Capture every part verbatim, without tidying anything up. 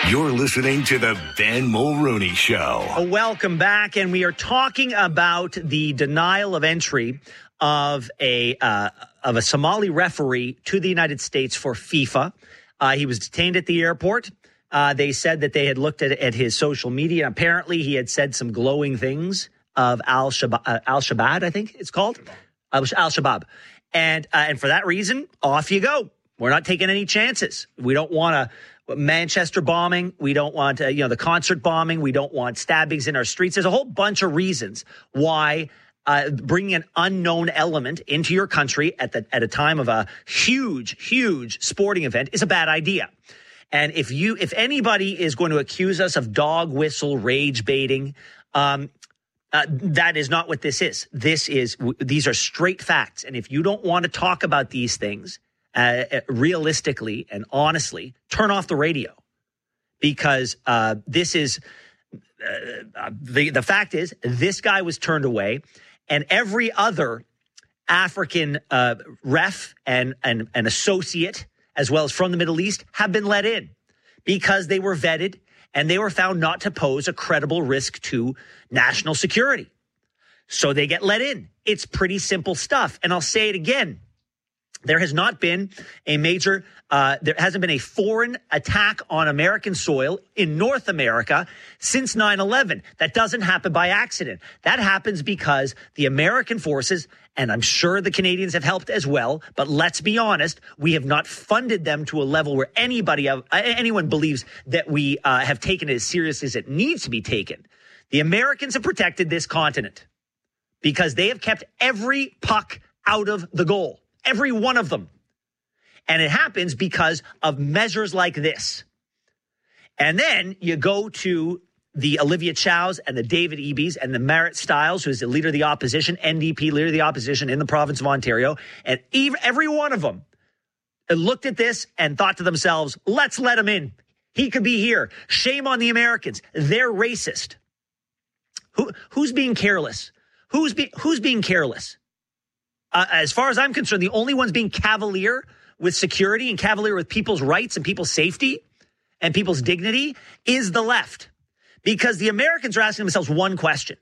You're listening to the Ben Mulrooney Show. Welcome back, and we are talking about the denial of entry of a uh, of a Somali referee to the United States for FIFA. Uh, he was detained at the airport. Uh, they said that they had looked at, at his social media. Apparently, he had said some glowing things of Al Shabaab, uh, Al Shabaab, I think it's called Al Shabaab, and uh, and for that reason, off you go. We're not taking any chances. We don't want to. Manchester bombing. We don't want, uh, you know, the concert bombing. We don't want stabbings in our streets. There's a whole bunch of reasons why uh, bringing an unknown element into your country at the at a time of a huge, huge sporting event is a bad idea. And if you, if anybody is going to accuse us of dog whistle rage baiting, um, uh, that is not what this is. This is w- these are straight facts. And if you don't want to talk about these things, Uh, realistically and honestly, turn off the radio, because uh, this is uh, the the fact is this guy was turned away, and every other African uh, ref and, and and associate, as well as from the Middle East, have been let in because they were vetted and they were found not to pose a credible risk to national security. So they get let in. It's pretty simple stuff. And I'll say it again. There has not been a major, uh, there hasn't been a foreign attack on American soil in North America since nine eleven. That doesn't happen by accident. That happens because the American forces, and I'm sure the Canadians have helped as well, but let's be honest, we have not funded them to a level where anybody, uh, anyone believes that we uh, have taken it as seriously as it needs to be taken. The Americans have protected this continent because they have kept every puck out of the goal. Every one of them. And it happens because of measures like this. And then you go to the Olivia Chows and the David Eby's and the Marit Stiles, who's the leader of the opposition, N D P leader of the opposition in the province of Ontario. And every one of them looked at this and thought to themselves, let's let him in. He could be here. Shame on the Americans. They're racist. Who, who's being careless? Who's, be, who's being careless? Uh, as far as I'm concerned, the only ones being cavalier with security and cavalier with people's rights and people's safety and people's dignity is the left. Because the Americans are asking themselves one question.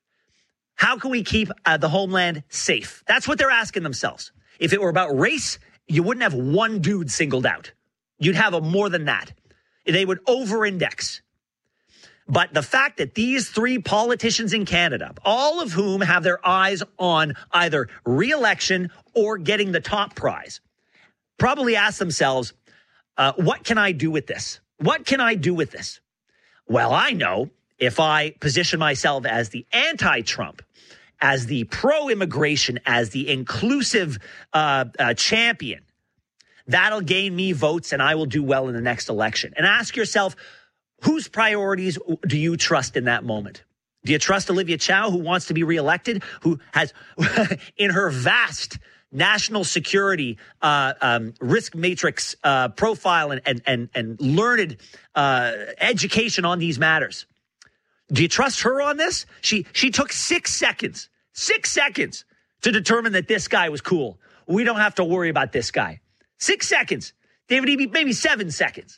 How can we keep uh, the homeland safe? That's what they're asking themselves. If it were about race, you wouldn't have one dude singled out. You'd have a more than that. They would over-index. But the fact that these three politicians in Canada, all of whom have their eyes on either re-election or getting the top prize, probably ask themselves, uh, what can I do with this? What can I do with this? Well, I know if I position myself as the anti-Trump, as the pro-immigration, as the inclusive uh, uh, champion, that'll gain me votes and I will do well in the next election. And ask yourself, whose priorities do you trust in that moment? Do you trust Olivia Chow, who wants to be reelected, who has, in her vast national security uh, um, risk matrix uh, profile and and and, and learned uh, education on these matters? Do you trust her on this? She she took six seconds, six seconds to determine that this guy was cool. We don't have to worry about this guy. Six seconds. David Eby, maybe seven seconds.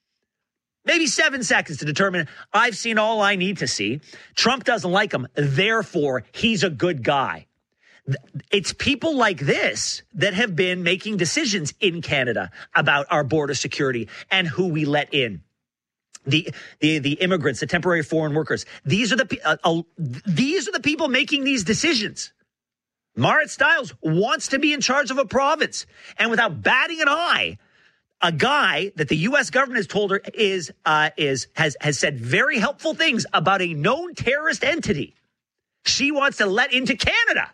Maybe seven seconds to determine I've seen all I need to see. Trump doesn't like him. Therefore, he's a good guy. It's people like this that have been making decisions in Canada about our border security and who we let in. The the the immigrants, the temporary foreign workers. These are the uh, uh, these are the people making these decisions. Marit Stiles wants to be in charge of a province, and without batting an eye, a guy that the U S government has told her is uh, is has has said very helpful things about a known terrorist entity, she wants to let into Canada.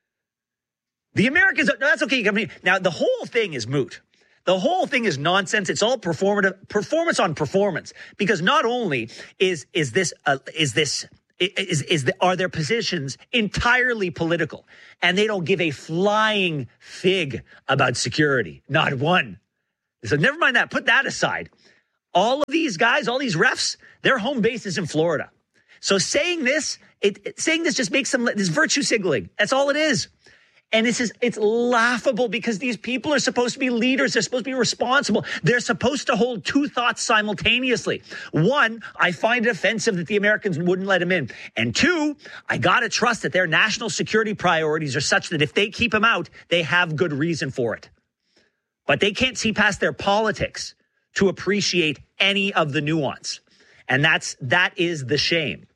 The Americans, that's okay. Now, the whole thing is moot. The whole thing is nonsense. It's all performative, performance on performance. Because not only is is this uh, is this is is the, are their positions entirely political, and they don't give a flying fig about security, not one. So never mind that. Put that aside. All of these guys, all these refs, their home base is in Florida. So saying this, it, it saying this just makes them this virtue signaling. That's all it is. And this is, it's laughable because these people are supposed to be leaders. They're supposed to be responsible. They're supposed to hold two thoughts simultaneously. One, I find it offensive that the Americans wouldn't let him in. And two, I got to trust that their national security priorities are such that if they keep him out, they have good reason for it. But they can't see past their politics to appreciate any of the nuance. And that's, that is the shame.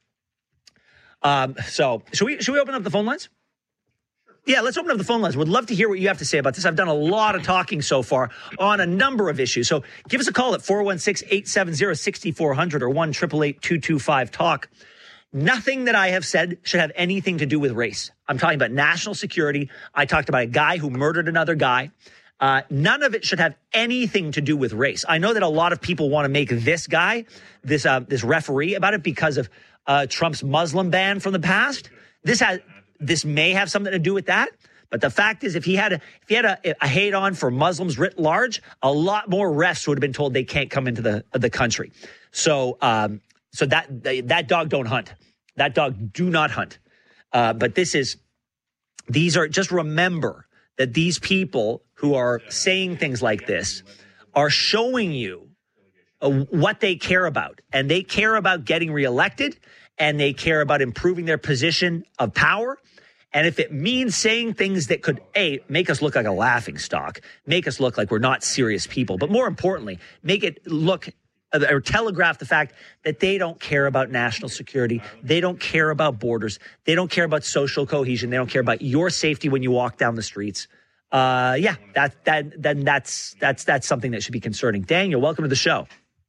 Um, so should we, should we open up the phone lines? Yeah, let's open up the phone lines. Would love to hear what you have to say about this. I've done a lot of talking so far on a number of issues. So give us a call at four one six, eight seven zero, six four zero zero or one eight eight eight, two two five, talk. Nothing that I have said should have anything to do with race. I'm talking about national security. I talked about a guy who murdered another guy. Uh, none of it should have anything to do with race. I know that a lot of people want to make this guy, this uh, this referee, about it because of uh, Trump's Muslim ban from the past. This has... This may have something to do with that, but the fact is, if he had a if he had a, a hate on for Muslims writ large, a lot more refs would have been told they can't come into the the country. So, um, so that that dog don't hunt. That dog do not hunt. Uh, but this is these are just remember that these people who are saying things like this are showing you uh, what they care about, and they care about getting reelected, and they care about improving their position of power. And if it means saying things that could, A, make us look like a laughing stock, make us look like we're not serious people, but more importantly, make it look or telegraph the fact that they don't care about national security. They don't care about borders. They don't care about social cohesion. They don't care about your safety when you walk down the streets. Uh, yeah, that, that, then that's, that's, that's something that should be concerning. Daniel, welcome to the show.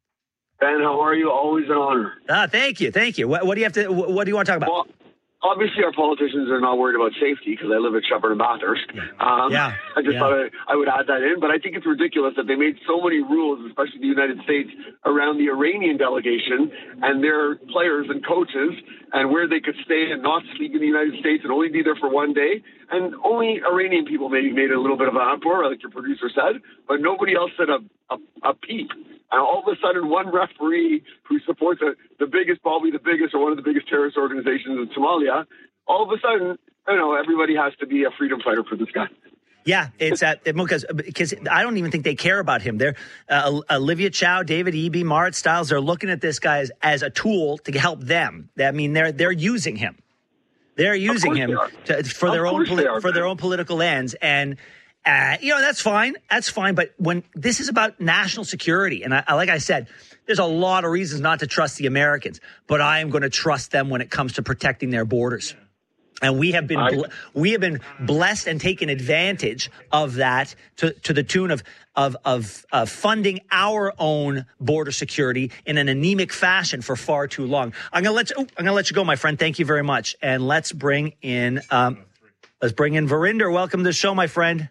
Ben, how are you? Always an honor. Ah, thank you. Thank you. What, what do you have to, what do you want to talk about? Well, obviously, our politicians are not worried about safety because I live at Shepherd and Bathurst. Um, yeah. I just yeah. thought I, I would add that in. But I think it's ridiculous that they made so many rules, especially the United States, around the Iranian delegation and their players and coaches and where they could stay and not sleep in the United States and only be there for one day. And only Iranian people maybe made a little bit of an uproar, like your producer said, but nobody else said a, a, a peep. And all of a sudden, one referee who supports a, the biggest, probably the biggest, or one of the biggest terrorist organizations in Somalia, all of a sudden, you know, everybody has to be a freedom fighter for this guy. Yeah, it's at because because I don't even think they care about him. They're uh, Olivia Chow, David Eby, Marit Stiles. They're looking at this guy as, as a tool to help them. I mean, they're they're using him. They're using him to, for of their own poli- are, for their own political ends and. Uh, you know, that's fine. That's fine. But when this is about national security, and I, like I said, there's a lot of reasons not to trust the Americans, but I am going to trust them when it comes to protecting their borders. And we have been ble- we have been blessed and taken advantage of that to, to the tune of of of uh, funding our own border security in an anemic fashion for far too long. I'm gonna let you, oh, I'm gonna let you go, my friend. Thank you very much. And let's bring in um, let's bring in Verinder. Welcome to the show, my friend.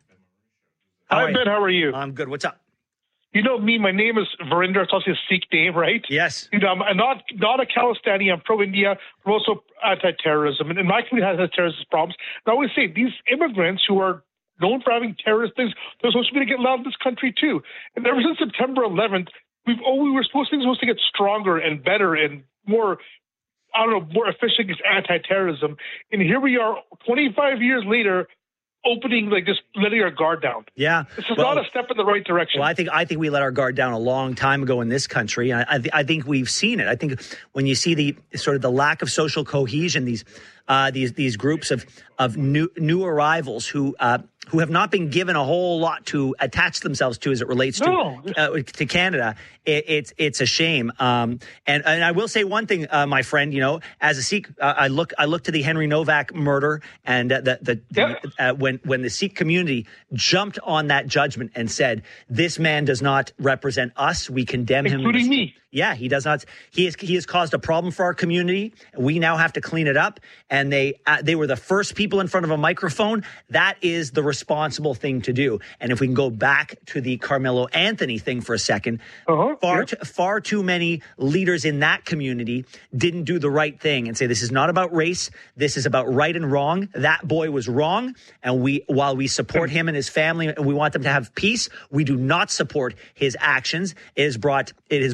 How Hi, Ben. How are you? I'm good. What's up? You know me. My name is Verinder. It's also a Sikh name, right? Yes. You know, I'm not not a Khalistani. I'm pro-India. I'm also anti-terrorism. And, and my community has terrorist problems. And I always say these immigrants who are known for having terrorist things, they're supposed to be to get allowed in this country too. And ever since September eleventh, we've oh, we were supposed things supposed to get stronger and better and more. I don't know, more efficient against anti-terrorism. And here we are, twenty-five years later. Opening, like just letting our guard down. Yeah, this is well, not a step in the right direction. Well, I think I think we let our guard down a long time ago in this country. I, I, th- I think we've seen it. I think when you see the sort of the lack of social cohesion, these uh, these these groups of of new new arrivals who uh, who have not been given a whole lot to attach themselves to as it relates no. to uh, to Canada, it, it's it's a shame. Um, and and I will say one thing, uh, my friend. You know, as a Sikh, uh, I look I look to the Henry Novak murder and uh, the the, yeah. the uh, when when the Sikh community jumped on that judgment and said, "This man does not represent us. We condemn him." Including me. Yeah, he does not. He has he has caused a problem for our community. We now have to clean it up. And they uh, they were the first people in front of a microphone. That is the responsible thing to do. And if we can go back to the Carmelo Anthony thing for a second, uh-huh. far yeah. too, far too many leaders in that community didn't do the right thing and say this is not about race. This is about right and wrong. That boy was wrong, and we while we support him and his family and we want them to have peace, we do not support his actions. It has brought it is.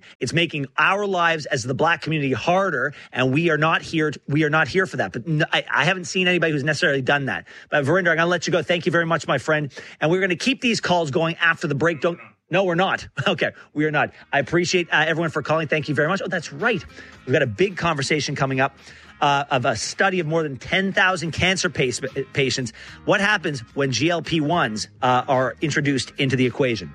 It's making our lives as the black community harder, and we are not here. To, we are not here for that. But no, I, I haven't seen anybody who's necessarily done that. But Verinder, I'm going to let you go. Thank you very much, my friend. And we're going to keep these calls going after the break. Don't. No, we're not. Okay, we are not. I appreciate uh, everyone for calling. Thank you very much. Oh, that's right. We've got a big conversation coming up. Uh, of a study of more than ten thousand cancer pace- patients. What happens when G L P ones uh, are introduced into the equation?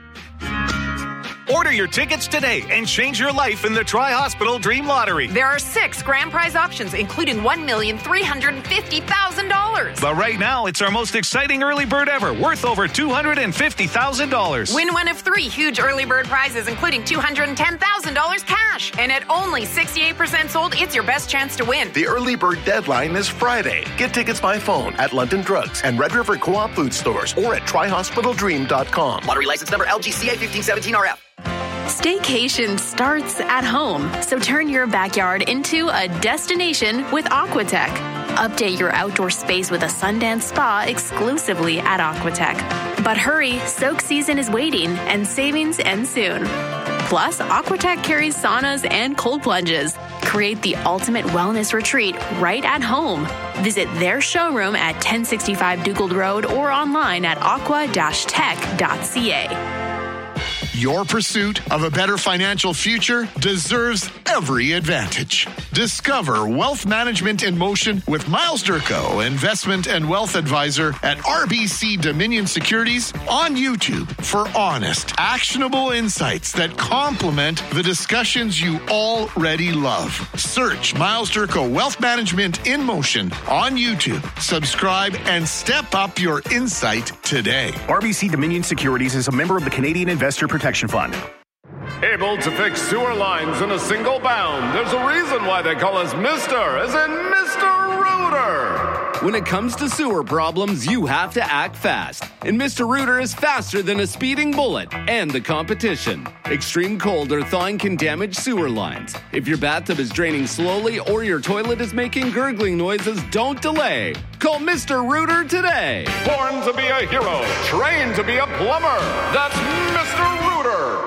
Order your tickets today and change your life in the Tri-Hospital Dream Lottery. There are six grand prize options, including one million three hundred fifty thousand dollars. But right now, it's our most exciting early bird ever, worth over two hundred fifty thousand dollars. Win one of three huge early bird prizes, including two hundred ten thousand dollars cash. And at only sixty-eight percent sold, it's your best chance to win. The early bird deadline is Friday. Get tickets by phone at London Drugs and Red River Co-op food stores or at tri hospital dream dot com. Lottery license number L G C A fifteen seventeen R F. Staycation starts at home, so turn your backyard into a destination with Aquatech. Update your outdoor space with a Sundance spa exclusively at Aquatech. But hurry, soak season is waiting and savings end soon. Plus, Aquatech carries saunas and cold plunges. Create the ultimate wellness retreat right at home. Visit their showroom at ten sixty-five Dugold Road or online at aqua dash tech dot c a. Your pursuit of a better financial future deserves every advantage. Discover Wealth Management in Motion with Miles Durko, Investment and Wealth Advisor at R B C Dominion Securities on YouTube for honest, actionable insights that complement the discussions you already love. Search Miles Durko Wealth Management in Motion on YouTube. Subscribe and step up your insight today. R B C Dominion Securities is a member of the Canadian Investor Protection Fund. Able to fix sewer lines in a single bound. There's a reason why they call us Mister, as in Mister Rooter. When it comes to sewer problems, you have to act fast. And Mister Rooter is faster than a speeding bullet and the competition. Extreme cold or thawing can damage sewer lines. If your bathtub is draining slowly or your toilet is making gurgling noises, don't delay. Call Mister Rooter today. Born to be a hero, trained to be a plumber. That's Mister Rooter.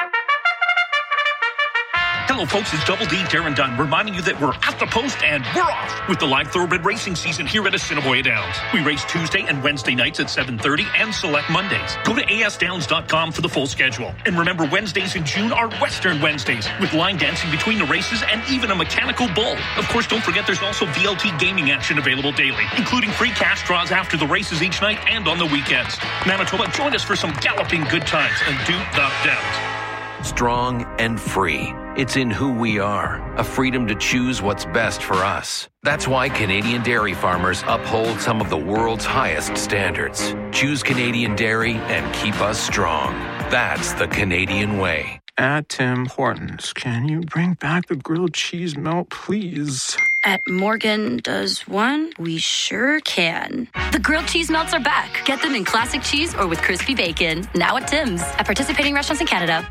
Hello, folks. It's Double D, Darren Dunn, reminding you that we're at the post and we're off with the live thoroughbred racing season here at Assiniboia Downs. We race Tuesday and Wednesday nights at seven thirty and select Mondays. Go to A S downs dot com for the full schedule. And remember, Wednesdays in June are Western Wednesdays with line dancing between the races and even a mechanical bull. Of course, don't forget there's also V L T gaming action available daily, including free cash draws after the races each night and on the weekends. Manitoba, join us for some galloping good times and do the Downs. Strong and free. It's in who we are, a freedom to choose what's best for us. That's why Canadian dairy farmers uphold some of the world's highest standards. Choose Canadian dairy and keep us strong. That's the Canadian way. At Tim Hortons, can you bring back the grilled cheese melt, please? At Morgan Does One, we sure can. The grilled cheese melts are back. Get them in classic cheese or with crispy bacon. Now at Tim's. At participating restaurants in Canada.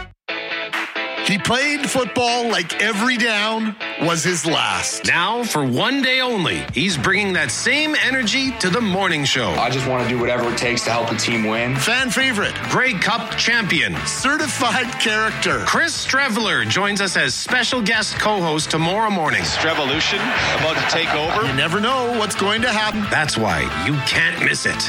He played football like every down was his last. Now, for one day only, he's bringing that same energy to the morning show. I just want to do whatever it takes to help the team win. Fan favorite. Grey Cup champion. Certified character. Chris Streveler joins us as special guest co-host tomorrow morning. Strevolution about to take over. You never know what's going to happen. That's why you can't miss it.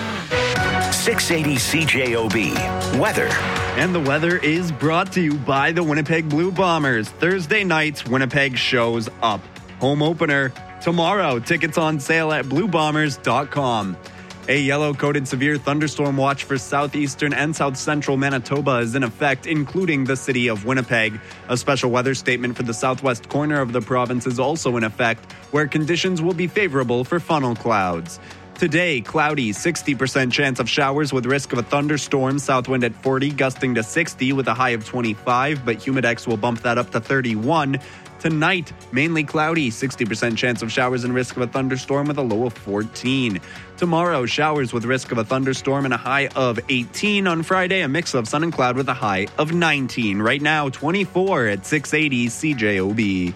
six eighty C J O B. Weather. And the weather is brought to you by the Winnipeg Blue Bombers. Thursday nights, Winnipeg shows up. Home opener tomorrow. Tickets on sale at blue bombers dot com. A yellow-coated severe thunderstorm watch for southeastern and south central Manitoba is in effect, including the city of Winnipeg. A special weather statement for the southwest corner of the province is also in effect, where conditions will be favorable for funnel clouds. Today, cloudy, sixty percent chance of showers with risk of a thunderstorm, south wind at forty, gusting to sixty with a high of twenty-five, but humidex will bump that up to thirty-one. Tonight, mainly cloudy, sixty percent chance of showers and risk of a thunderstorm with a low of fourteen. Tomorrow, showers with risk of a thunderstorm and a high of eighteen. On Friday, a mix of sun and cloud with a high of nineteen. Right now, twenty-four at six eighty C J O B.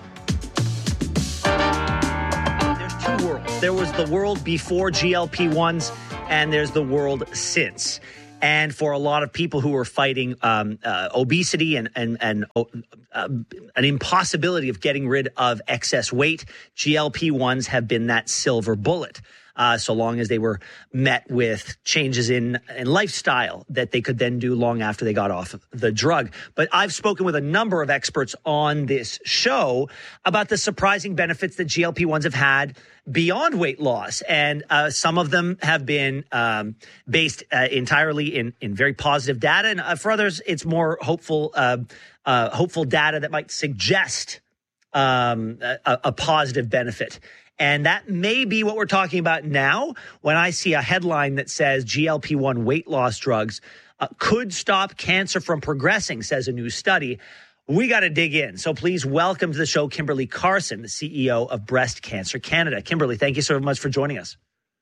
There was the world before G L P ones, and there's the world since. And for a lot of people who are fighting um, uh, obesity and and and uh, an impossibility of getting rid of excess weight, G L P ones have been that silver bullet. Uh, so long as they were met with changes in, in lifestyle that they could then do long after they got off the drug. But I've spoken with a number of experts on this show about the surprising benefits that G L P ones have had beyond weight loss. And uh, some of them have been um, based uh, entirely in, in very positive data. And uh, for others, it's more hopeful, uh, uh, hopeful data that might suggest um, a, a positive benefit. And that may be what we're talking about now when I see a headline that says G L P one weight loss drugs uh, could stop cancer from progressing, says a new study. We got to dig in. So please welcome to the show Kimberly Carson, the C E O of Breast Cancer Canada. Kimberly, thank you so much for joining us.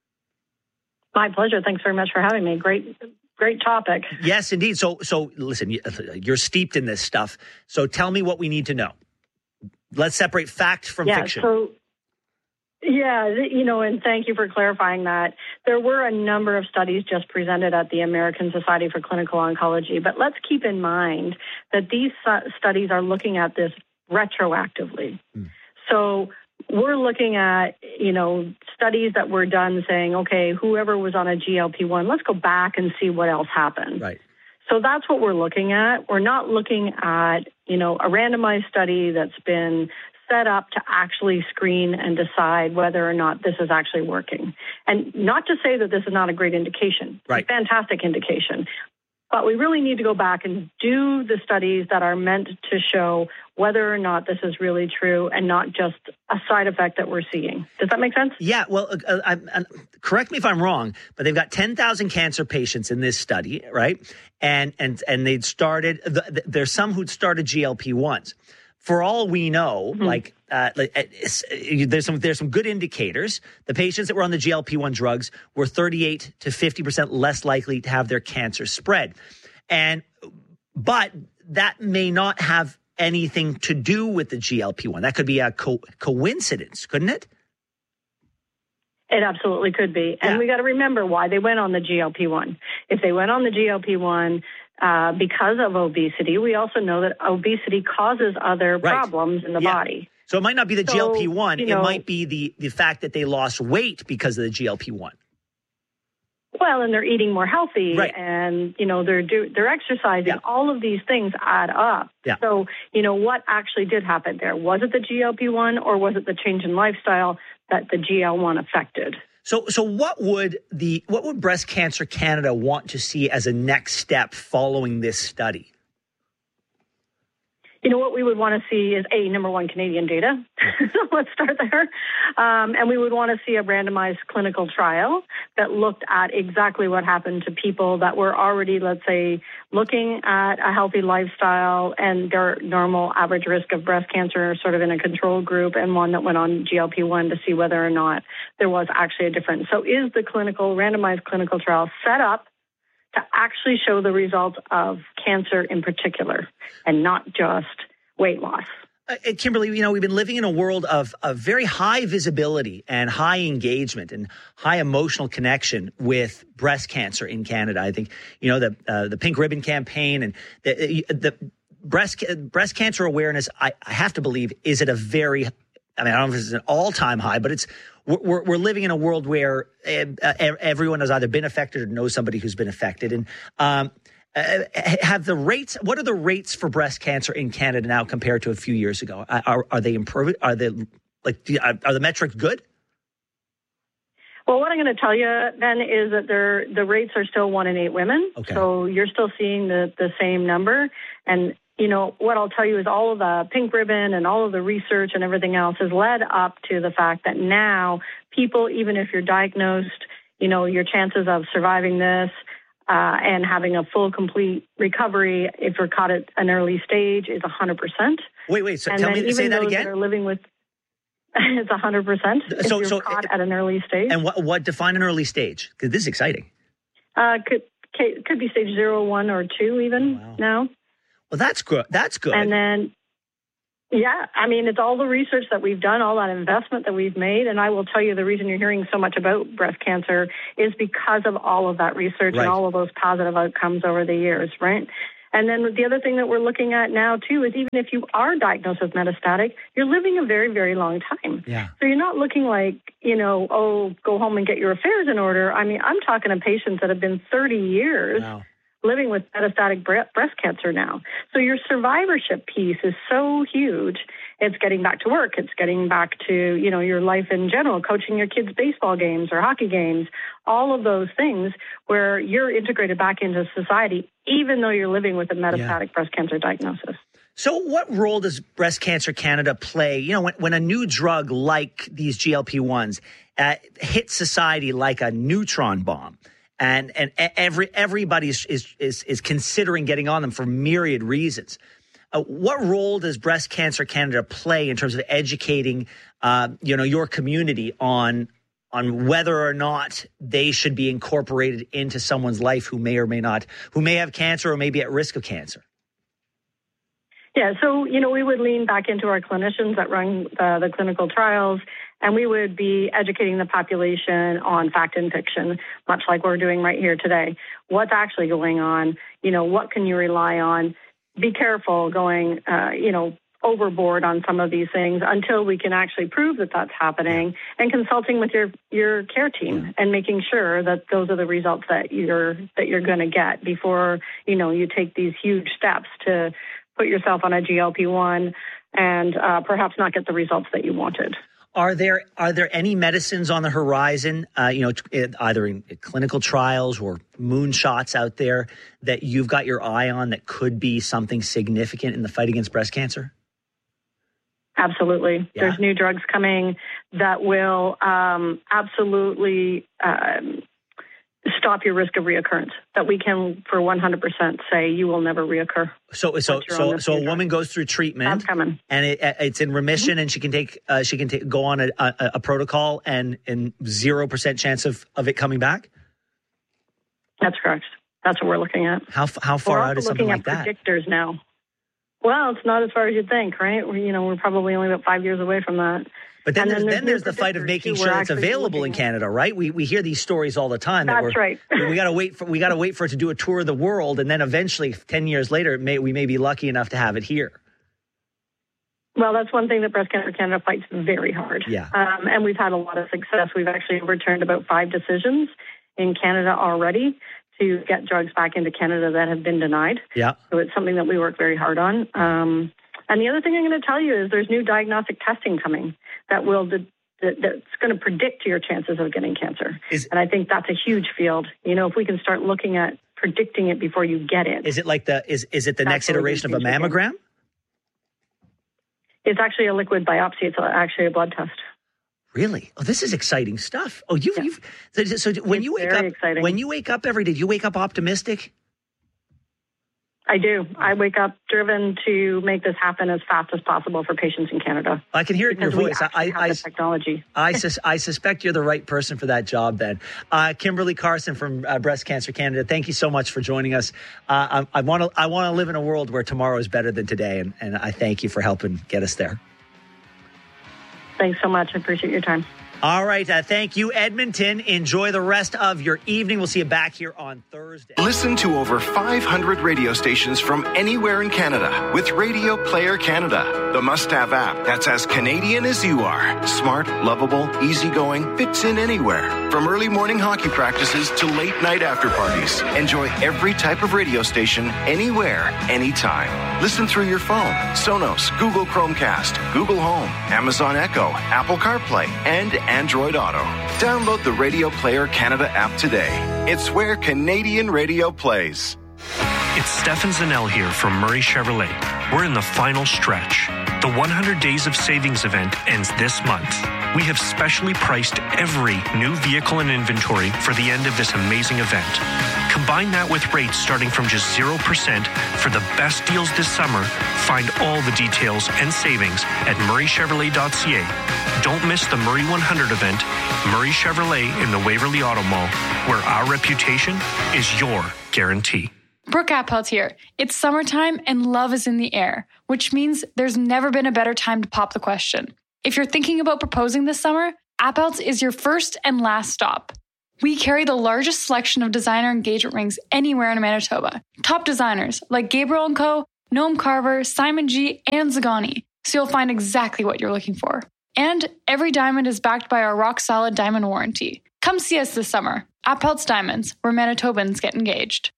My pleasure. Thanks very much for having me. Great, great topic. Yes, indeed. So, so listen, you're steeped in this stuff. So tell me what we need to know. Let's separate fact from yeah, fiction. So- Yeah, you know, and thank you for clarifying that. There were a number of studies just presented at the American Society for Clinical Oncology, but let's keep in mind that these studies are looking at this retroactively. Mm. So we're looking at, you know, studies that were done saying, okay, whoever was on a G L P one, let's go back and see what else happened. Right. So that's what we're looking at. We're not looking at, you know, a randomized study that's been set up to actually screen and decide whether or not this is actually working. And not to say that this is not a great indication. Right. It's a fantastic indication. But we really need to go back and do the studies that are meant to show whether or not this is really true and not just a side effect that we're seeing. Does that make sense? Yeah, well, uh, I, I, correct me if I'm wrong, but they've got ten thousand cancer patients in this study, right? And and and they'd started, the, the, there's some who'd started G L P ones. For all we know, mm-hmm. like, uh, like there's some there's some good indicators. The patients that were on the G L P one drugs were thirty-eight to fifty percent less likely to have their cancer spread. And but that may not have anything to do with the G L P one. That could be a co- coincidence, couldn't it? It absolutely could be. And yeah. we got to remember why they went on the G L P one. If they went on the G L P one uh, because of obesity, we also know that obesity causes other right. problems in the yeah. body. So it might not be the so, G L P one. You know, it might be the, the fact that they lost weight because of the G L P one. Well, and they're eating more healthy, right. and you know they're do, they're exercising. Yeah. All of these things add up. Yeah. So you know what actually did happen there? Was it the G L P one, or was it the change in lifestyle that the G L one affected? So, so what would the what would Breast Cancer Canada want to see as a next step following this study? You know, what we would want to see is, A, number one, Canadian data. So let's start there. Um, and we would want to see a randomized clinical trial that looked at exactly what happened to people that were already, let's say, looking at a healthy lifestyle and their normal average risk of breast cancer sort of in a control group, and one that went on G L P one to see whether or not there was actually a difference. So is the clinical, randomized clinical trial set up to actually show the results of cancer in particular and not just weight loss? Uh, Kimberly, you know, we've been living in a world of, of very high visibility and high engagement and high emotional connection with breast cancer in Canada. I think, you know, the uh, the Pink Ribbon campaign and the, the breast breast cancer awareness, I, I have to believe, is at a very, I mean, I don't know if it's an all-time high, but it's We're, we're living in a world where everyone has either been affected or knows somebody who's been affected. And um, have the rates, what are the rates for breast cancer in Canada now compared to a few years ago? Are, are they improving? Are they like, are the metrics good? Well, what I'm going to tell you then is that they're, the rates are still one in eight women. Okay. So you're still seeing the, the same number. And you know, what I'll tell you is all of the Pink Ribbon and all of the research and everything else has led up to the fact that now people, even if you're diagnosed, you know, your chances of surviving this uh, and having a full, complete recovery if you're caught at an early stage is one hundred percent. Wait, wait, so and tell then me, even say that those again? That are living with, it's one hundred percent if so, you're so, caught at an early stage. And what, what define an early stage? Because this is exciting. Uh, could, could be stage zero, one, or two even wow. now. Well, that's good. That's good. And then, Yeah, I mean, it's all the research that we've done, all that investment that we've made. And I will tell you the reason you're hearing so much about breast cancer is because of all of that research Right. and all of those positive outcomes over the years, right? And then the other thing that we're looking at now, too, is even if you are diagnosed with metastatic, you're living a very, very long time. Yeah. So you're not looking like, you know, oh, go home and get your affairs in order. I mean, I'm talking to patients that have been thirty years Wow. living with metastatic bre- breast cancer now. So your survivorship piece is so huge. It's getting back to work. It's getting back to, you know, your life in general, coaching your kids' baseball games or hockey games, all of those things where you're integrated back into society, even though you're living with a metastatic yeah. breast cancer diagnosis. So what role does Breast Cancer Canada play? You know, when, when a new drug like these G L P ones uh, hits society like a neutron bomb, And and every everybody is, is is is considering getting on them for myriad reasons. Uh, what role does Breast Cancer Canada play in terms of educating, uh, you know, your community on on whether or not they should be incorporated into someone's life who may or may not, who may have cancer or may be at risk of cancer? Yeah, so, you know, we would lean back into our clinicians that run uh, the clinical trials, and we would be educating the population on fact and fiction, much like we're doing right here today. What's actually going on? You know, what can you rely on? Be careful going, uh, you know, overboard on some of these things until we can actually prove that that's happening, and consulting with your, your care team and making sure that those are the results that you're that you're going to get before, you know, you take these huge steps to put yourself on a G L P one and uh, perhaps not get the results that you wanted. Are there are there any medicines on the horizon, uh, you know, either in clinical trials or moonshots out there that you've got your eye on that could be something significant in the fight against breast cancer? Absolutely. Yeah. There's new drugs coming that will um, absolutely um, stop your risk of reoccurrence, that we can for one hundred percent say you will never reoccur. So, so, so, so a woman goes through treatment, That's coming. and it, it's in remission, mm-hmm. and she can take, uh, she can take, go on a, a, a protocol, and and zero percent chance of, of it coming back. That's correct. That's what we're looking at. How how far we're out is something like that? We're looking at predictors now. Well, it's not as far as you'd think, right? We're, you know, we're probably only about five years away from that. But then, and there's, then there's, then there's the fight of making sure it's available in Canada, right? We we hear these stories all the time. That That's we're, right. we got to wait for we got to wait for it to do a tour of the world, and then eventually, ten years later, it may, we may be lucky enough to have it here. Well, that's one thing that Breast Cancer Canada fights very hard. Yeah. Um, and we've had a lot of success. We've actually overturned about five decisions in Canada already to get drugs back into Canada that have been denied. Yeah. So it's something that we work very hard on. Um, and the other thing I'm going to tell you is there's new diagnostic testing coming that will de- that, that's going to predict your chances of getting cancer. Is, and I think that's a huge field. You know, if we can start looking at predicting it before you get it. Is it like the is is it the next iteration of a mammogram? It's actually a liquid biopsy. It's actually a blood test. Really? Oh, this is exciting stuff. Oh, you've, yeah. you've so, so when it's you wake very up, exciting. when you wake up every day, do you wake up optimistic? I do. I wake up driven to make this happen as fast as possible for patients in Canada. I can hear it in your voice. I, I, I, the technology. I, sus- I suspect you're the right person for that job, then. Uh, Kimberly Carson from uh, Breast Cancer Canada, thank you so much for joining us. Uh, I want to I want to live in a world where tomorrow is better than today, and, and I thank you for helping get us there. Thanks so much. I appreciate your time. All right. Uh, thank you, Edmonton. Enjoy the rest of your evening. We'll see you back here on Thursday. Listen to over five hundred radio stations from anywhere in Canada with Radio Player Canada, the must-have app that's as Canadian as you are. Smart, lovable, easygoing, fits in anywhere. From early morning hockey practices to late night after parties. Enjoy every type of radio station, anywhere, anytime. Listen through your phone, Sonos, Google Chromecast, Google Home, Amazon Echo, Apple CarPlay, and Android Auto. Download the Radio Player Canada app today. It's where Canadian radio plays. It's Stefan Zanel here from Murray Chevrolet. We're in the final stretch. The one hundred Days of Savings event ends this month. We have specially priced every new vehicle in inventory for the end of this amazing event. Combine that with rates starting from just zero percent for the best deals this summer. Find all the details and savings at murray chevrolet dot c a. Don't miss the Murray one hundred event, Murray Chevrolet in the Waverly Auto Mall, where our reputation is your guarantee. Brooke Appelt here. It's summertime and love is in the air, which means there's never been a better time to pop the question. If you're thinking about proposing this summer, Appelt's is your first and last stop. We carry the largest selection of designer engagement rings anywhere in Manitoba. Top designers like Gabriel and Co., Noam Carver, Simon G., and Zagani, so you'll find exactly what you're looking for. And every diamond is backed by our rock-solid diamond warranty. Come see us this summer. Appelt's Diamonds, where Manitobans get engaged.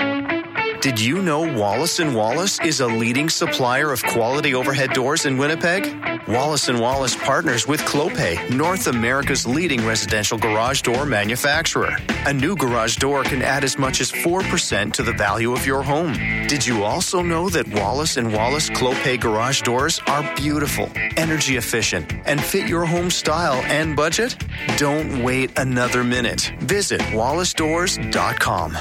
Did you know Wallace and Wallace is a leading supplier of quality overhead doors in Winnipeg? Wallace and Wallace partners with Clopay, North America's leading residential garage door manufacturer. A new garage door can add as much as four percent to the value of your home. Did you also know that Wallace and Wallace Clopay garage doors are beautiful, energy efficient, and fit your home style and budget? Don't wait another minute. Visit wallace doors dot com.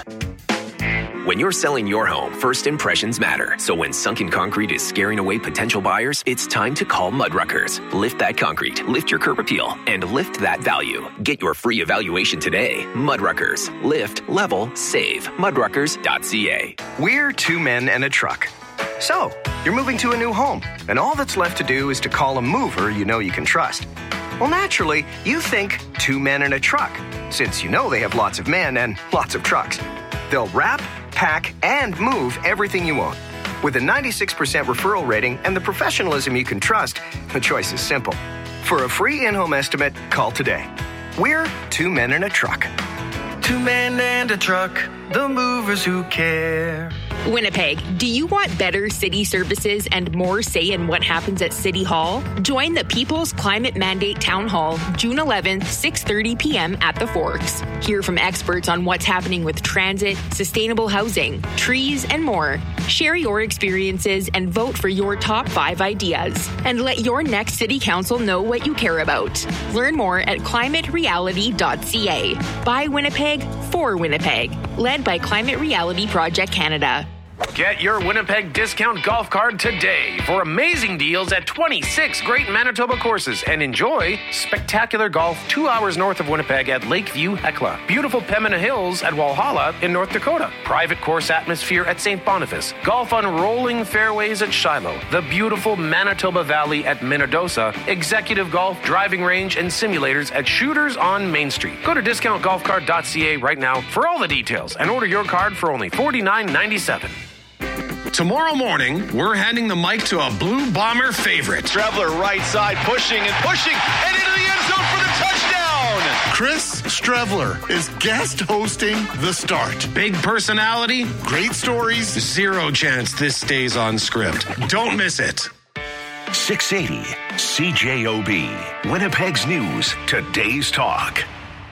When you're selling your home, first impressions matter. So when sunken concrete is scaring away potential buyers, it's time to call Mudruckers. Lift that concrete, lift your curb appeal, and lift that value. Get your free evaluation today. Mudruckers. Lift, level, save. mudruckers dot c a. We're two men and a truck. So, you're moving to a new home, and all that's left to do is to call a mover you know you can trust. Well, naturally, you think two men and a truck, since you know they have lots of men and lots of trucks. They'll wrap, pack, and move everything you own. With a ninety-six percent referral rating and the professionalism you can trust, the choice is simple. For a free in-home estimate, call today. We're two men and a truck. Two men and a truck, the movers who care. Winnipeg, do you want better city services and more say in what happens at City Hall? Join the People's Climate Mandate Town Hall, June eleventh, six thirty p.m. at the Forks. Hear from experts on what's happening with transit, sustainable housing, trees, and more. Share your experiences and vote for your top five ideas. And let your next City Council know what you care about. Learn more at climate reality dot c a. By Winnipeg, for Winnipeg. Led by Climate Reality Project Canada. Get your Winnipeg discount golf card today for amazing deals at twenty-six great Manitoba courses and enjoy spectacular golf two hours north of Winnipeg at Lakeview Hecla, beautiful Pembina Hills at Walhalla in North Dakota, private course atmosphere at Saint Boniface, golf on rolling fairways at Shiloh, the beautiful Manitoba Valley at Minnedosa, executive golf, driving range, and simulators at Shooters on Main Street. Go to discount golf card dot c a right now for all the details and order your card for only forty-nine ninety-seven. Tomorrow morning, we're handing the mic to a Blue Bomber favorite. Streveler right side, pushing and pushing, and into the end zone for the touchdown. Chris Streveler is guest hosting The Start. Big personality, great stories, zero chance this stays on script. Don't miss it. six eighty C J O B, Winnipeg's News, today's talk.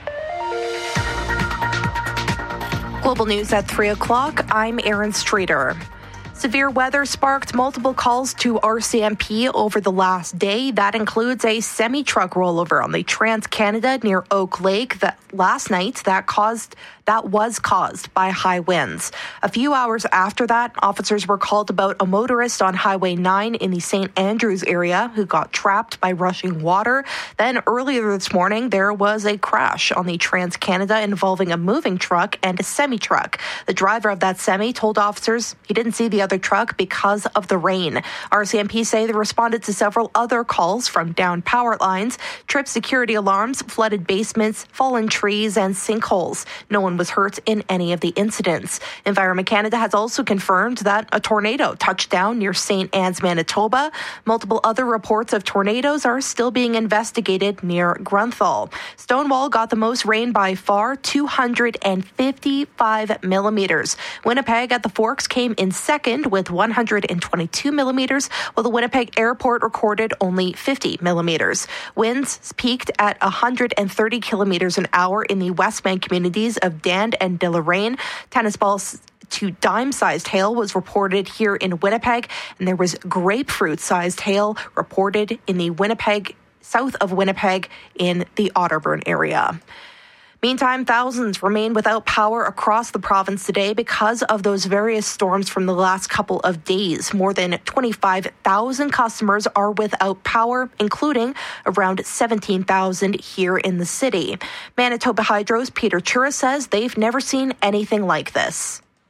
Global News at three o'clock. I'm Erin Streeter. Severe weather sparked multiple calls to R C M P over the last day. That includes a semi-truck rollover on the Trans-Canada near Oak Lake that last night that caused that was caused by high winds. A few hours after that, officers were called about a motorist on Highway nine in the Saint Andrews area who got trapped by rushing water. Then earlier this morning, there was a crash on the Trans-Canada involving a moving truck and a semi-truck. The driver of that semi told officers he didn't see the other truck because of the rain. R C M P say they responded to several other calls from downed power lines, tripped security alarms, flooded basements, fallen trees, and sinkholes. No one was hurt in any of the incidents. Environment Canada has also confirmed that a tornado touched down near Saint Anne's, Manitoba. Multiple other reports of tornadoes are still being investigated near Grunthal. Stonewall got the most rain by far, two hundred fifty-five millimeters. Winnipeg at the Forks came in second with one hundred twenty-two millimeters, while the Winnipeg Airport recorded only fifty millimeters. Winds peaked at one hundred thirty kilometers an hour in the Westbank communities of Dand and Deloraine. Tennis balls to dime-sized hail was reported here in Winnipeg, and there was grapefruit-sized hail reported in the Winnipeg, south of Winnipeg in the Otterburn area. Meantime, thousands remain without power across the province today because of those various storms from the last couple of days. More than twenty-five thousand customers are without power, including around seventeen thousand here in the city. Manitoba Hydro's Peter Chura says they've never seen anything like this.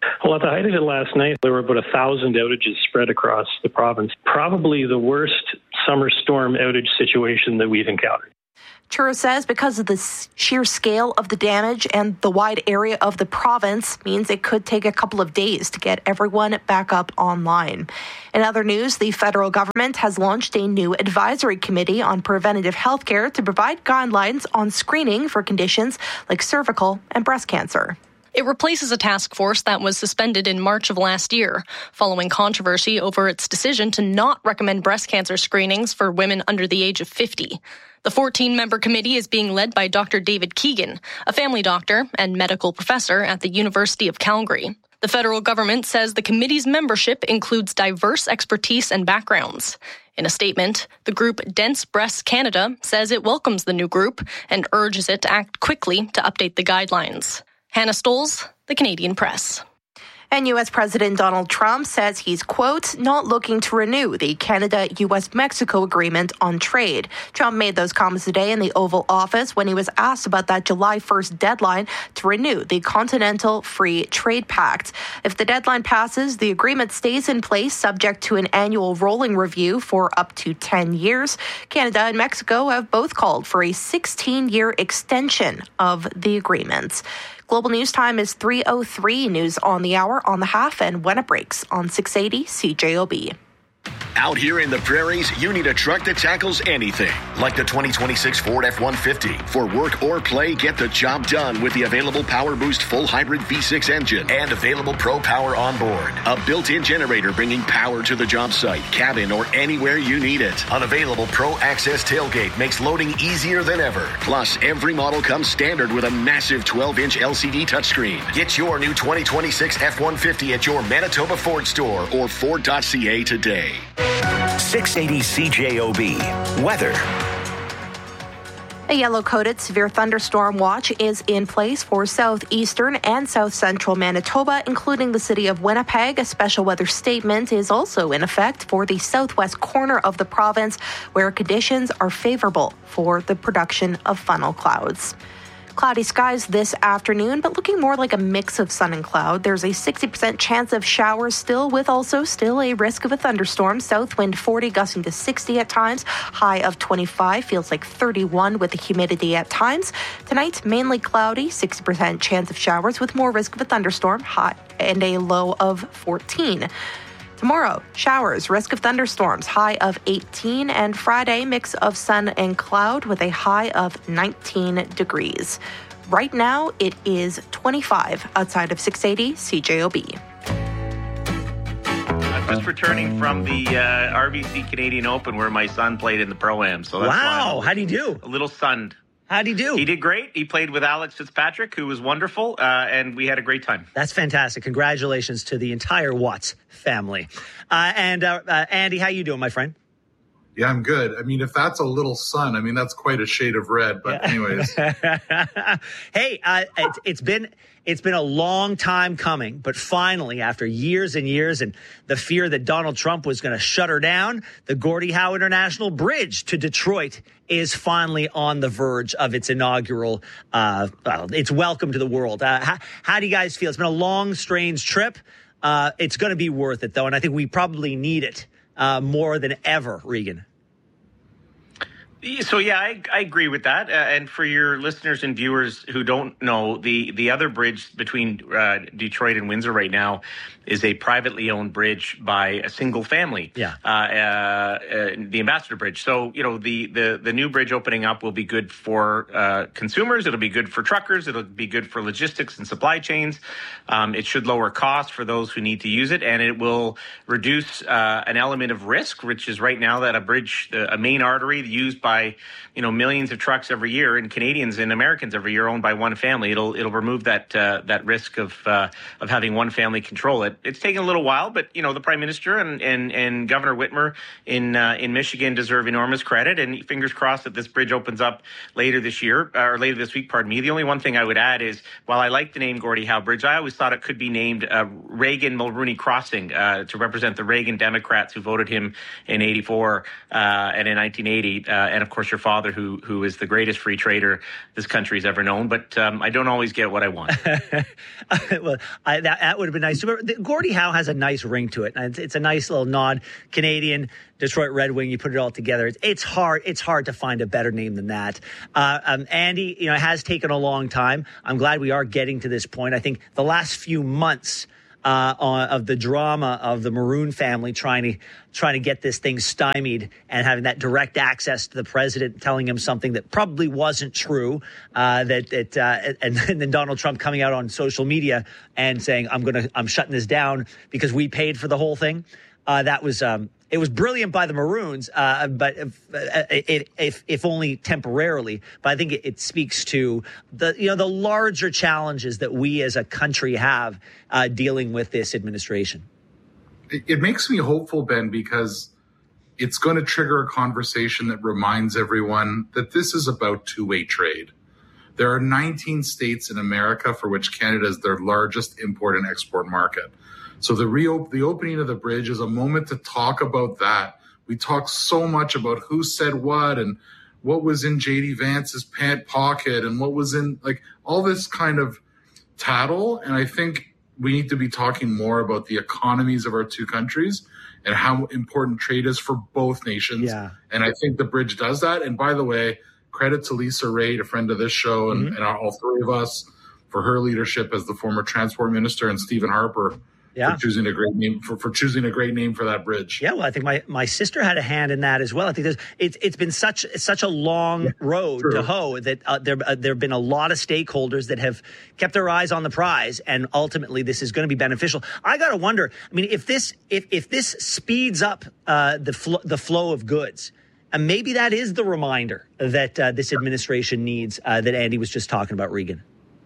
Well, at the height of it last night, there were about a thousand outages spread across the province. Probably the worst summer storm outage situation that we've encountered. Truro says because of the sheer scale of the damage and the wide area of the province means it could take a couple of days to get everyone back up online. In other news, the federal government has launched a new advisory committee on preventative health care to provide guidelines on screening for conditions like cervical and breast cancer. It replaces a task force that was suspended in March of last year, following controversy over its decision to not recommend breast cancer screenings for women under the age of fifty. The fourteen-member committee is being led by Doctor David Keegan, a family doctor and medical professor at the University of Calgary. The federal government says the committee's membership includes diverse expertise and backgrounds. In a statement, the group Dense Breasts Canada says it welcomes the new group and urges it to act quickly to update the guidelines. Hannah Stoles, The Canadian Press. And U S President Donald Trump says he's, quote, not looking to renew the Canada-U S Mexico agreement on trade. Trump made those comments today in the Oval Office when he was asked about that July first deadline to renew the Continental Free Trade Pact. If the deadline passes, the agreement stays in place subject to an annual rolling review for up to ten years. Canada and Mexico have both called for a sixteen-year extension of the agreement. Global News Time is three oh three. News on the hour, on the half, and when it breaks on six eighty C J O B. Out here in the prairies, you need a truck that tackles anything, like the twenty twenty-six Ford F one fifty. For work or play, get the job done with the available Power Boost full hybrid V six engine and available Pro Power on board. A built-in generator bringing power to the job site, cabin, or anywhere you need it. Unavailable Pro Access tailgate makes loading easier than ever. Plus, every model comes standard with a massive twelve-inch L C D touchscreen. Get your new twenty twenty-six F one fifty at your Manitoba Ford store or Ford dot C A today. six eighty C J O B. Weather. A yellow-coated severe thunderstorm watch is in place for southeastern and south-central Manitoba, including the city of Winnipeg. A special weather statement is also in effect for the southwest corner of the province, where conditions are favorable for the production of funnel clouds. Cloudy skies this afternoon, but looking more like a mix of sun and cloud. There's a sixty percent chance of showers still, with also still a risk of a thunderstorm. South wind forty, gusting to sixty at times. High of twenty-five, feels like thirty-one with the humidity at times. Tonight, mainly cloudy, sixty percent chance of showers with more risk of a thunderstorm. High and a low of fourteen. Tomorrow, showers, risk of thunderstorms, high of eighteen, and Friday, mix of sun and cloud with a high of nineteen degrees. Right now, it is twenty-five outside of six eighty C J O B. I'm just returning from the uh, R B C Canadian Open where my son played in the Pro-Am. So that's wow, how'd he do? A little stunned. How'd he do? He did great. He played with Alex Fitzpatrick, who was wonderful, uh, and we had a great time. That's fantastic. Congratulations to the entire Watts family. Uh, and uh, uh, Andy, how you doing, my friend? Yeah, I'm good. I mean, if that's a little sun, I mean, that's quite a shade of red. But anyways. Hey, uh, it, it's been it's been a long time coming, but finally, after years and years and the fear that Donald Trump was going to shut her down, the Gordie Howe International Bridge to Detroit is finally on the verge of its inaugural, uh, well, its welcome to the world. Uh, how, how do you guys feel? It's been a long, strange trip. Uh, it's going to be worth it, though, and I think we probably need it uh, more than ever, Regan. So, yeah, I, I agree with that. Uh, and for your listeners and viewers who don't know, the, the other bridge between uh, Detroit and Windsor right now is a privately owned bridge by a single family. Yeah. Uh, uh, uh, the Ambassador Bridge. So, you know, the, the, the new bridge opening up will be good for uh, consumers. It'll be good for truckers. It'll be good for logistics and supply chains. Um, it should lower costs for those who need to use it. And it will reduce uh, an element of risk, which is right now that a bridge, a main artery used by by, you know, millions of trucks every year, and Canadians and Americans every year owned by one family. It'll it'll remove that uh, that risk of uh, of having one family control it. It's taken a little while, but you know, the Prime Minister and and, and Governor Whitmer in uh, in Michigan deserve enormous credit. And fingers crossed that this bridge opens up later this year or later this week. Pardon me. The only one thing I would add is, while I like the name Gordie Howe Bridge, I always thought it could be named uh, Reagan Mulrooney Crossing uh, to represent the Reagan Democrats who voted him in eighty-four uh, and in nineteen eighty. Uh, and of course, your father, who who is the greatest free trader this country's ever known. But um, I don't always get what I want. Well, I, that, that would have been nice. Gordie Howe has a nice ring to it. It's, it's a nice little nod. Canadian, Detroit Red Wing, you put it all together. It's, it's hard. It's hard to find a better name than that. Uh, um, Andy, you know, it has taken a long time. I'm glad we are getting to this point. I think the last few months uh, on, of the drama of the Maroon family trying to trying to get this thing stymied and having that direct access to the president, telling him something that probably wasn't true, uh, that that uh, and, and then Donald Trump coming out on social media and saying, "I'm gonna, I'm shutting this down because we paid for the whole thing." Uh, that was. Um, It was brilliant by the Maroons, uh, but if, if, if, if only temporarily. But I think it, it speaks to the you know the larger challenges that we as a country have uh, dealing with this administration. It, it makes me hopeful, Ben, because it's going to trigger a conversation that reminds everyone that this is about two-way trade. There are nineteen states in America for which Canada is their largest import and export market. So the reop- the opening of the bridge is a moment to talk about that. We talk so much about who said what and what was in J D Vance's pant pocket and what was in, like, all this kind of tattle. And I think we need to be talking more about the economies of our two countries and how important trade is for both nations. Yeah. And I think the bridge does that. And by the way, credit to Lisa Raitt, a friend of this show, and, mm-hmm. and all three of us for her leadership as the former transport minister, and Stephen Harper Yeah. for choosing a great name for, for choosing a great name for that bridge. Yeah, well, I think my, my sister had a hand in that as well. I think there's it's it's been such such a long yeah, road true. to hoe that uh, there uh, there have been a lot of stakeholders that have kept their eyes on the prize, and ultimately this is going to be beneficial. I got to wonder. I mean, if this if if this speeds up uh, the fl- the flow of goods, and maybe that is the reminder that uh, this administration needs uh, that Andy was just talking about, Regan.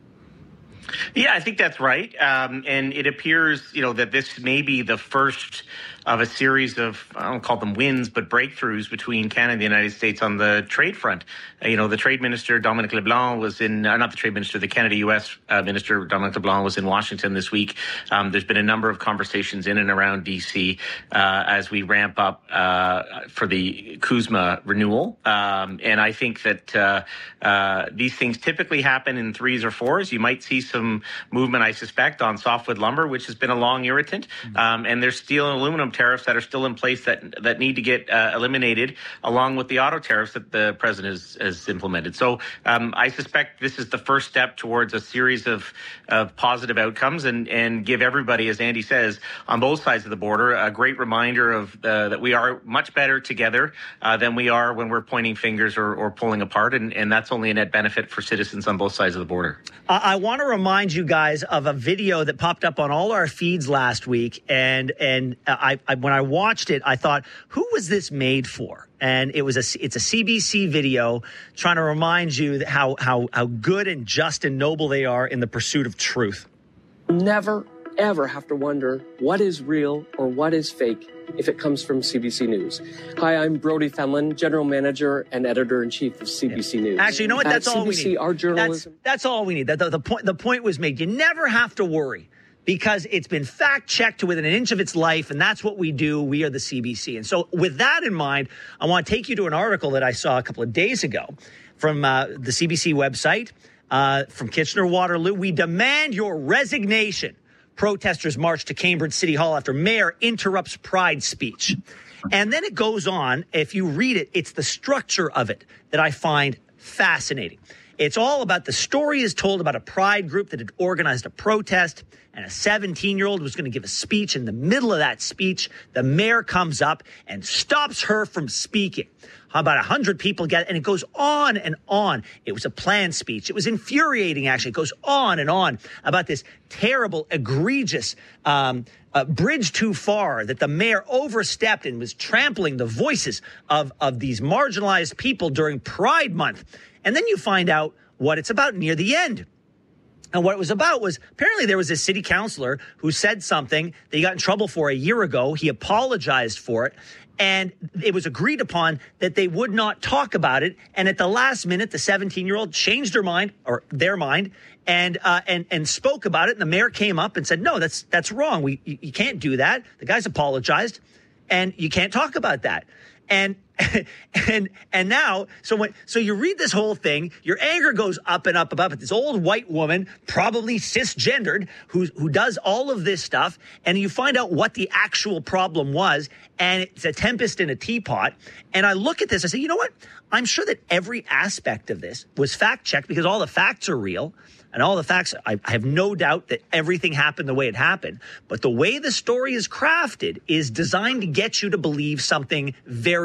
Yeah, I think that's right. Um, and it appears, you know, that this may be the first of a series of, I don't call them wins, but breakthroughs between Canada and the United States on the trade front. Uh, you know, the trade minister, Dominic LeBlanc, was in, uh, not the trade minister, the Canada-U S uh, minister, Dominic LeBlanc, was in Washington this week. Um, there's been a number of conversations in and around D C uh, as we ramp up uh, for the CUSMA renewal. Um, and I think that uh, uh, these things typically happen in threes or fours. You might see some movement, I suspect, on softwood lumber, which has been a long irritant. Um, and there's steel and aluminum tariffs that are still in place that that need to get uh, eliminated, along with the auto tariffs that the president has, has implemented. So um, I suspect this is the first step towards a series of, of positive outcomes, and, and give everybody, as Andy says, on both sides of the border, a great reminder of uh, that we are much better together uh, than we are when we're pointing fingers or, or pulling apart, and, and that's only a net benefit for citizens on both sides of the border. Uh, I want to remind you guys of a video that popped up on all our feeds last week, and and I, I when I watched it, I thought, who was this made for? And it was a it's a C B C video trying to remind you that how how how good and just and noble they are in the pursuit of truth. Never ever have to wonder what is real or what is fake if it comes from C B C News. Hi, I'm Brody Fenlon, General Manager and Editor-in-Chief of C B C News. Actually, you know what? That's At all C B C, we need. Our journalism. That's, that's all we need. The, the, the, point, the point was made. You never have to worry, because it's been fact-checked to within an inch of its life, and that's what we do. We are the C B C. And so with that in mind, I want to take you to an article that I saw a couple of days ago from uh, the C B C website, uh, from Kitchener-Waterloo. We demand your resignation. Protesters march to Cambridge City Hall after mayor interrupts pride speech. And then it goes on. If you read it, it's the structure of it that I find fascinating. It's all about the story is told about a pride group that had organized a protest, and a seventeen-year-old was going to give a speech. In the middle of that speech, the mayor comes up and stops her from speaking. About one hundred people get, and it goes on and on. It was a planned speech. It was infuriating, actually. It goes on and on about this terrible, egregious um, uh, bridge too far that the mayor overstepped and was trampling the voices of, of these marginalized people during Pride Month. And then you find out what it's about near the end. And what it was about was, apparently there was a city councilor who said something that he got in trouble for a year ago. He apologized for it. And it was agreed upon that they would not talk about it. And at the last minute, the seventeen-year-old changed her mind, or their mind, and uh, and and spoke about it. And the mayor came up and said, "No, that's that's wrong. We you, you can't do that. The guy's apologized, and you can't talk about that." And and and now, so when so you read this whole thing, your anger goes up and up and up at this old white woman, probably cisgendered, who who does all of this stuff, and you find out what the actual problem was, and it's a tempest in a teapot. And I look at this, I say, you know what? I'm sure that every aspect of this was fact-checked because all the facts are real. And all the facts, I, I have no doubt that everything happened the way it happened. But the way the story is crafted is designed to get you to believe something very